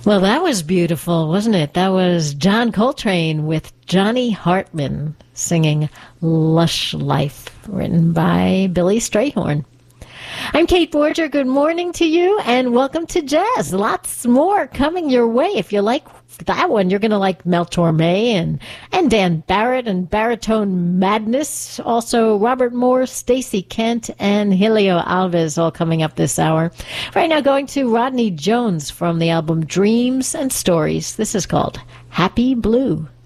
Well, that was beautiful, wasn't it? That was John Coltrane with Johnny Hartman singing Lush Life, written by Billy Strayhorn. I'm Kate Borger. Good morning to you, and welcome to Jazz. Lots more coming your way. If you like that one, you're going to like Mel Torme and Dan Barrett and Baritone Madness. Also, Robert Moore, Stacey Kent, and Helio Alves all coming up this hour. Right now, going to Rodney Jones from the album Dreams and Stories. This is called Happy Blue.